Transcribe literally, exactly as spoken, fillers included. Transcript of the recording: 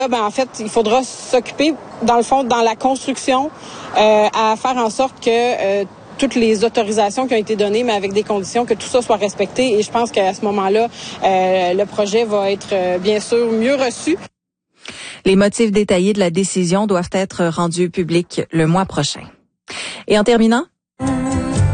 Ben, en fait, il faudra s'occuper, dans le fond, dans la construction, euh, à faire en sorte que euh, toutes les autorisations qui ont été données, mais avec des conditions, que tout ça soit respecté. Et je pense qu'à ce moment-là, euh, le projet va être, euh, bien sûr, mieux reçu. Les motifs détaillés de la décision doivent être rendus publics le mois prochain. Et en terminant,